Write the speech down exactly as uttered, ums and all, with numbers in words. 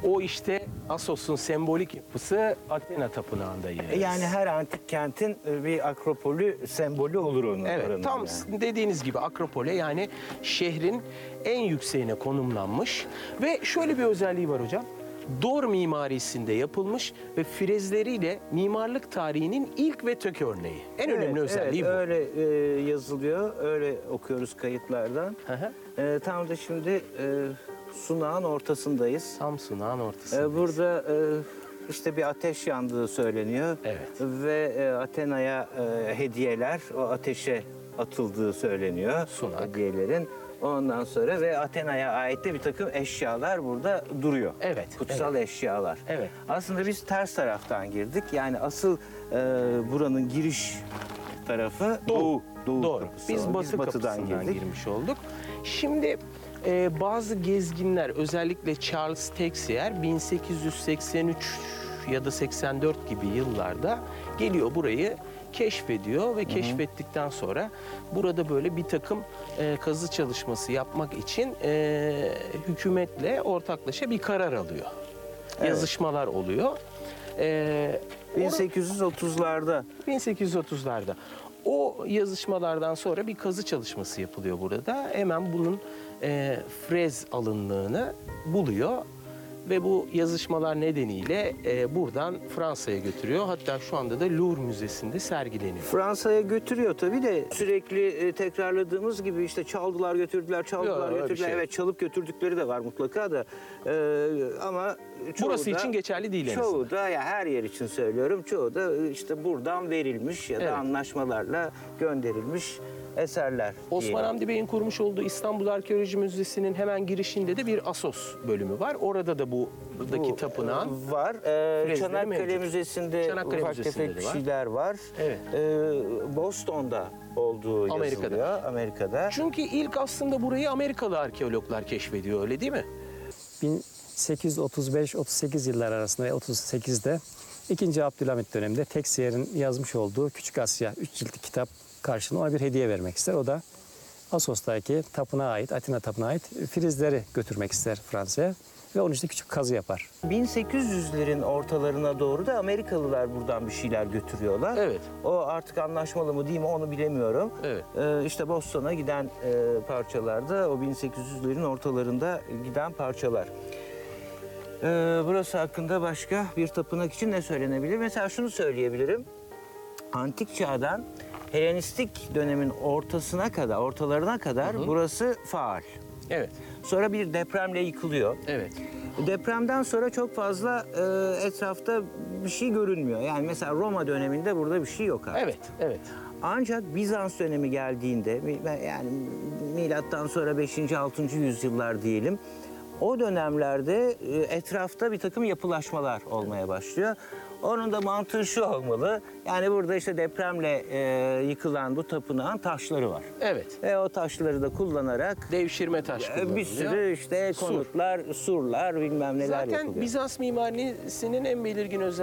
O işte Assos'un sembolik yapısı Athena Tapınağı'nda yer alır. Yani her antik kentin bir akropolü sembolü olur onun. Evet, oranın tam yani. dediğiniz gibi Akropole, yani şehrin en yükseğine konumlanmış ve şöyle bir özelliği var hocam. Dor mimarisinde yapılmış ve frezleriyle mimarlık tarihinin ilk ve tök örneği. En Evet, önemli özelliği evet, bu. öyle e, yazılıyor, öyle okuyoruz kayıtlardan. Hı hı. E, tam da şimdi e, sunağın ortasındayız. Tam sunağın ortasında. E, burada e, işte bir ateş yandığı söyleniyor. Evet. Ve e, Athena'ya e, hediyeler o ateşe atıldığı söyleniyor. Sunak. Hediyelerin. Ondan sonra ve Athena'ya ait de bir takım eşyalar burada duruyor. Evet, Kutsal eşyalar. Evet. Aslında biz ters taraftan girdik. Yani asıl e, buranın giriş tarafı doğu. Doğu, Doğru. kapısı. Biz batı batıdan kapısından girdik. girmiş olduk. Şimdi e, bazı gezginler, özellikle Charles Texier bin sekiz yüz seksen üç ya da seksen dört gibi yıllarda geliyor, burayı keşfediyor ve keşfettikten sonra burada böyle bir takım e, kazı çalışması yapmak için e, hükümetle ortaklaşa bir karar alıyor. Evet. Yazışmalar oluyor. E, bin sekiz yüz otuzlarda. bin sekiz yüz otuzlarda. O yazışmalardan sonra bir kazı çalışması yapılıyor burada. Hemen bunun e, frez alınlığını buluyor ve bu yazışmalar nedeniyle e, buradan Fransa'ya götürüyor. Hatta şu anda da Louvre Müzesi'nde sergileniyor. Fransa'ya götürüyor tabii de sürekli e, tekrarladığımız gibi işte çaldılar götürdüler, çaldılar Yok, öyle bir götürdüler. şey yok. Evet, çalıp götürdükleri de var mutlaka da. E, ama çoğu Burası da, için geçerli değil en Çoğu da, ya her yer için söylüyorum, çoğu da işte buradan verilmiş ya da Evet. anlaşmalarla gönderilmiş eserler. Osman diyelim. Hamdi Bey'in kurmuş olduğu İstanbul Arkeoloji Müzesi'nin hemen girişinde de bir Assos bölümü var. Orada da bu buradaki Bu, tapınağın e, var. E, frezleri Çanakkale mevcut. Müzesi'nde Çanakkale ufak Müzesi'nde tefek de var. şeyler var. Evet. E, Boston'da olduğu Amerika'da. yazılıyor. Amerika'da. Çünkü ilk aslında burayı Amerikalı arkeologlar keşfediyor, öyle değil mi? bin sekiz yüz otuz beş otuz sekiz yıllar arasında ve otuz sekizde ikinci. Abdülhamit döneminde Texier'in yazmış olduğu Küçük Asya üç ciltlik kitap karşılığında ona bir hediye vermek ister. O da Assos'taki tapınağa ait, Atina tapınağına ait frizleri götürmek ister Fransa'ya ve onun için küçük kazı yapar. bin sekiz yüzlerin ortalarına doğru da Amerikalılar buradan bir şeyler götürüyorlar. Evet. O artık anlaşmalı mı değil mi onu bilemiyorum. Evet. Ee, işte Boston'a giden e, parçalarda o bin sekiz yüzlerin ortalarında giden parçalar. Ee, burası hakkında başka bir tapınak için ne söylenebilir? Mesela şunu söyleyebilirim. Antik çağdan Helenistik dönemin ortasına kadar, ortalarına kadar Hı hı. burası faal. Evet. Sonra bir depremle yıkılıyor. Evet. Depremden sonra çok fazla e, etrafta bir şey görünmüyor. Yani mesela Roma döneminde burada bir şey yok artık. Evet. Evet. Ancak Bizans dönemi geldiğinde, mi- yani milattan sonra beşinci. altıncı yüzyıllar diyelim. O dönemlerde e, etrafta bir takım yapılaşmalar olmaya başlıyor. Onun da mantığı şu olmalı. Yani burada işte depremle e, yıkılan bu tapınağın taşları var. Evet. Ve o taşları da kullanarak Devşirme taş e, kullanılıyor. bir sürü işte Sur. konutlar, surlar, bilmem neler Zaten yapılıyor. Bizans mimarisinin en belirgin özelliği